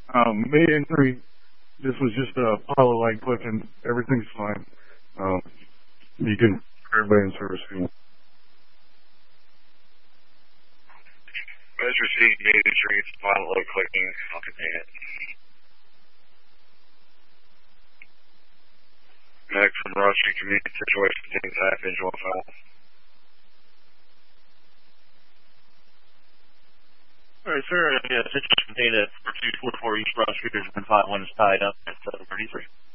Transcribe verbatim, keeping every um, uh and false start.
Um, May entry, this was just a pile of light clipping. Everything's fine. Um, you can everybody in service field. Measure C, May entry, it's pile of light clicking. I'll contain it. Medic from Ross Street Community Situation contains high visual file. Alright, sir, uh, yeah, situation contained at four two four four East Broad Street. There's been five one is tied up at seven thirty-three.